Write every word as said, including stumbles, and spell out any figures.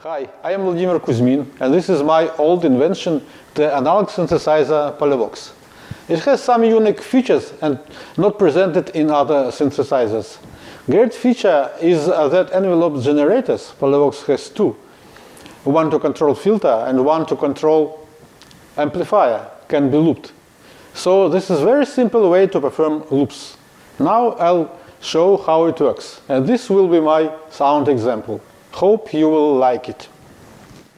Hi, I am Vladimir Kuzmin, and this is my old invention, the analog synthesizer Polyvox. It has some unique features and not presented in other synthesizers. Great feature is uh, that envelope generators, Polyvox has two. One to control filter and one to control amplifier can be looped. So this is a very simple way to perform loops. Now I'll show how it works, and this will be my sound example. Hope you will like it.